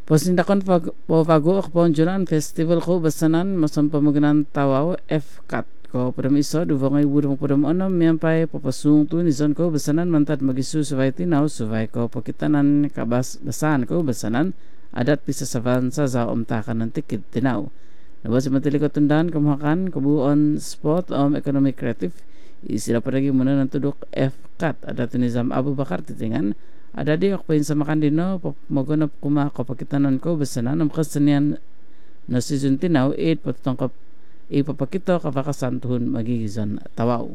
Posindakon pago akponjunan festival ko basanan masam pamagunan tawaw FCAT ko permiso duvongay burong pudamono miyampay papasung tu nizon ko basanan mantad magisu suvay tinaw suvay ko pakitanan kabas basan ko basanan adat pisa savansa za umtakan ng tikit tinaw. Nabas matili ko tundan kumuhakan kabuon sport economic creative isila paragi muna ng tudok FCAT adat nizam Abu Bakar titingan ada di ako sa makandino magunap kumako pakitanan ko basanan ng kasanian na season tinaw 8 patutong ipapakito kapakasan tuhun magigizan tawaw.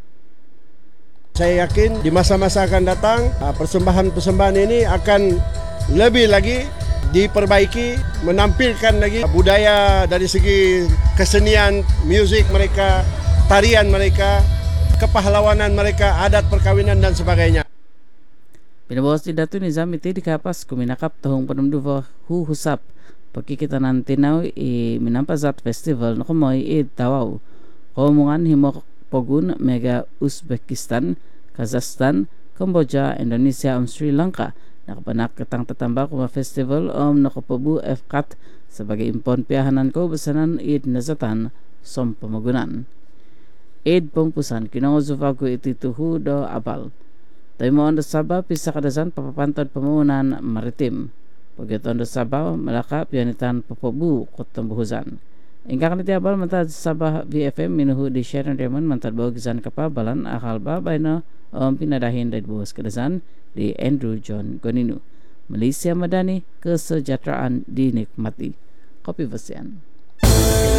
Saya yakin di masa-masa akan datang persembahan-persembahan ini akan lebih lagi diperbaiki, menampilkan lagi budaya dari segi kesenian, musik mereka, tarian mereka, kepahlawanan mereka, adat perkawinan dan sebagainya. Pinabawas ti datu ni Zamiti di kapas kuminakap tahong panumduwa huhusap pagkikita ng tinaw minampazat festival na kumoy tawaw. Kumungan himok pogun mega Uzbekistan, Kazakhstan, Cambodia, Indonesia, Sri Lanka. Nakapanakitang tatamba kuma festival nakapabu FCAT sebagai impon piyahanan ko basanan nazatan som pamagunan. Pongpusan kinangozuvago itituhu do abal. Tayo mo ang Sabah, pisa kadazan papapantod pamunan maritim. Pagkito ang Sabah, malaka, piyanitan papabu, kutambuhuzan. Ingka kaniti abal, mantad Sabah VFM, minuhu di Sharon Raymond, mantad bawagizan kapabalan, akal babay na pinadahin dahil buhos kadazan di Andrew John Goninu. Malaysia Madani, kesejahteraan dinikmati. Kopi Vasian.